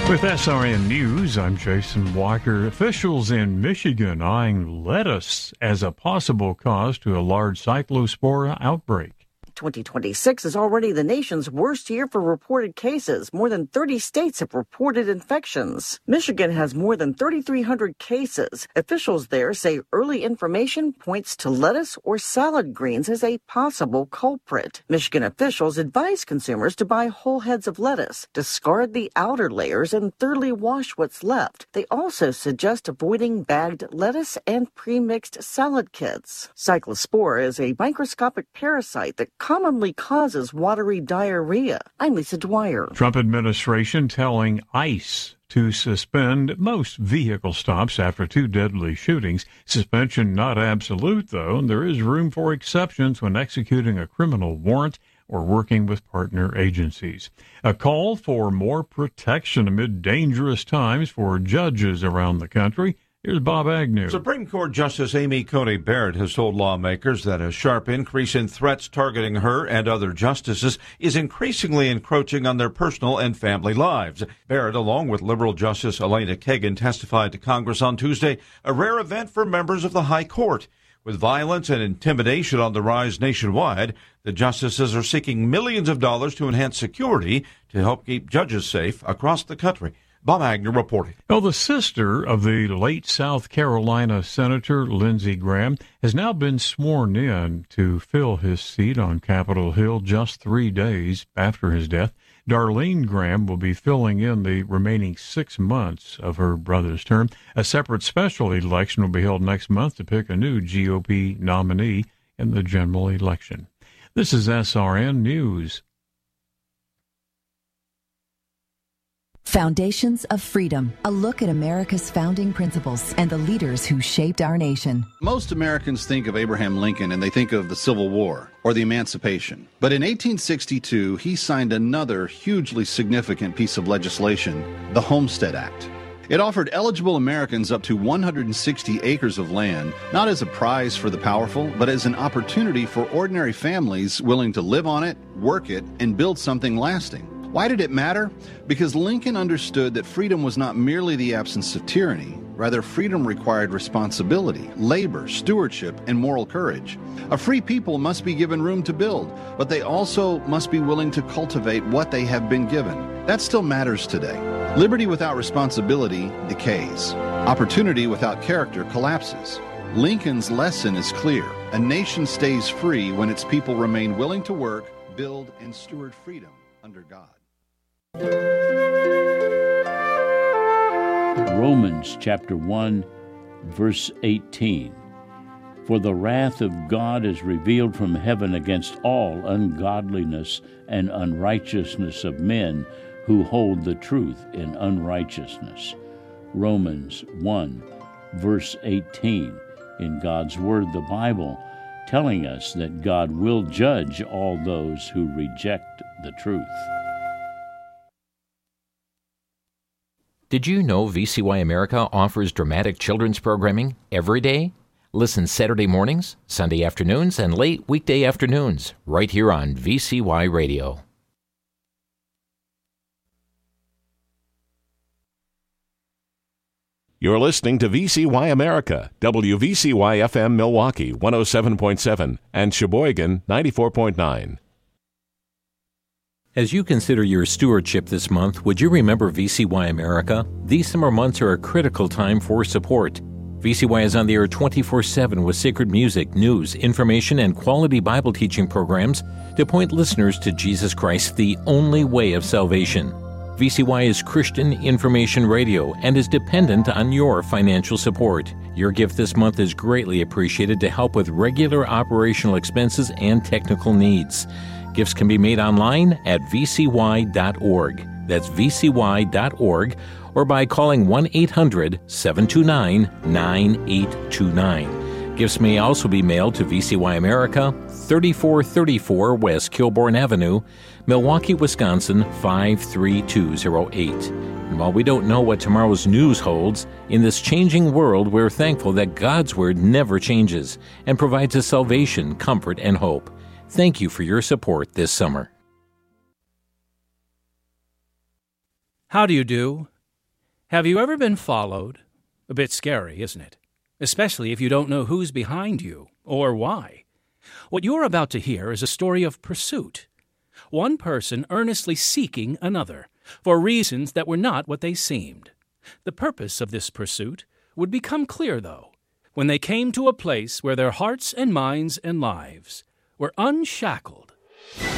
With SRN News, I'm Jason Walker. Officials in Michigan eyeing lettuce as a possible cause to a large cyclospora outbreak. 2026 is already the nation's worst year for reported cases. More than 30 states have reported infections. Michigan has more than 3,300 cases. Officials there say early information points to lettuce or salad greens as a possible culprit. Michigan officials advise consumers to buy whole heads of lettuce, discard the outer layers, and thoroughly wash what's left. They also suggest avoiding bagged lettuce and pre-mixed salad kits. Cyclospora is a microscopic parasite that commonly causes watery diarrhea. I'm Lisa Dwyer. Trump administration telling ICE to suspend most vehicle stops after 2 deadly shootings. Suspension not absolute, though, and there is room for exceptions when executing a criminal warrant or working with partner agencies. A call for more protection amid dangerous times for judges around the country. Here's Bob Agnew. Supreme Court Justice Amy Coney Barrett has told lawmakers that a sharp increase in threats targeting her and other justices is increasingly encroaching on their personal and family lives. Barrett, along with liberal Justice Elena Kagan, testified to Congress on Tuesday, a rare event for members of the High Court. With violence and intimidation on the rise nationwide, the justices are seeking millions of dollars to enhance security to help keep judges safe across the country. Bob Agnew reporting. Well, the sister of the late South Carolina Senator Lindsey Graham has now been sworn in to fill his seat on Capitol Hill just 3 days after his death. Darlene Graham will be filling in the remaining 6 months of her brother's term. A separate special election will be held next month to pick a new GOP nominee in the general election. This is SRN News. Foundations of Freedom, a look at America's founding principles and the leaders who shaped our nation. Most Americans think of Abraham Lincoln and they think of the Civil War or the Emancipation. But in 1862, he signed another hugely significant piece of legislation, the Homestead Act. It offered eligible Americans up to 160 acres of land, not as a prize for the powerful, but as an opportunity for ordinary families willing to live on it, work it, and build something lasting. Why did it matter? Because Lincoln understood that freedom was not merely the absence of tyranny. Rather, freedom required responsibility, labor, stewardship, and moral courage. A free people must be given room to build, but they also must be willing to cultivate what they have been given. That still matters today. Liberty without responsibility decays. Opportunity without character collapses. Lincoln's lesson is clear. A nation stays free when its people remain willing to work, build, and steward freedom under God. Romans chapter 1, verse 18. For the wrath of God is revealed from heaven against all ungodliness and unrighteousness of men who hold the truth in unrighteousness. Romans 1, verse 18. In God's Word, the Bible, telling us that God will judge all those who reject the truth. Did you know VCY America offers dramatic children's programming every day? Listen Saturday mornings, Sunday afternoons, and late weekday afternoons, right here on VCY Radio. You're listening to VCY America, WVCY-FM Milwaukee 107.7 and Sheboygan 94.9. As you consider your stewardship this month, would you remember VCY America? These summer months are a critical time for support. VCY is on the air 24/7 with sacred music, news, information, and quality Bible teaching programs to point listeners to Jesus Christ, the only way of salvation. VCY is Christian information radio and is dependent on your financial support. Your gift this month is greatly appreciated to help with regular operational expenses and technical needs. Gifts can be made online at vcy.org. That's vcy.org, or by calling 1-800-729-9829. Gifts may also be mailed to VCY America, 3434 West Kilbourne Avenue, Milwaukee, Wisconsin 53208. And while we don't know what tomorrow's news holds, in this changing world, we're thankful that God's Word never changes and provides us salvation, comfort, and hope. Thank you for your support this summer. How do you do? Have you ever been followed? A bit scary, isn't it? Especially if you don't know who's behind you or why. What you're about to hear is a story of pursuit. One person earnestly seeking another, for reasons that were not what they seemed. The purpose of this pursuit would become clear, though, when they came to a place where their hearts and minds and lives were unshackled.